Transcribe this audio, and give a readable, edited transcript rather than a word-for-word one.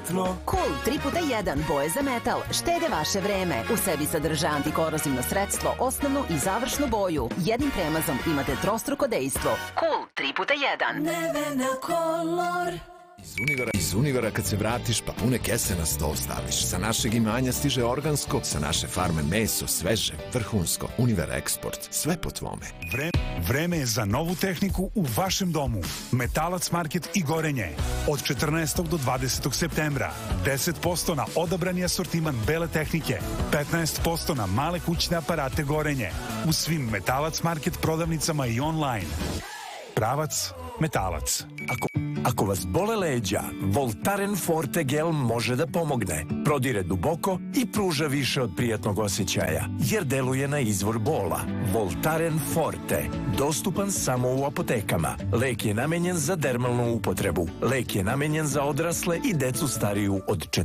svetlo. Cool 3x1 boje za metal štede vaše vreme. U sebi sadrža antikorozivno sredstvo, osnovnu i završnu boju. Jednim premazom imate trostruko dejstvo. Cool 3x1. Nevena Color. Iz Univera kad se vratiš pa pune kese na sto staviš. Sa našeg imanja stiže organsko, sa naše farme meso, sveže, vrhunsko. Univer Eksport, sve po tvome. Vreme je za novu tehniku u vašem domu. Metalac Market i Gorenje. Od 14. do 20. septembra. 10% na odabrani asortiman bele tehnike. 15% na male kućne aparate Gorenje. U svim Metalac Market prodavnicama i online. Pravac Metalac. Ako vas bole leđa, Voltaren Forte gel može da pomogne. Prodire duboko i pruža više od prijatnog osjećaja, jer deluje na izvor bola. Voltaren Forte, dostupan samo u apotekama. Lek je namenjen za dermalnu upotrebu. Lek je namenjen za odrasle i decu stariju od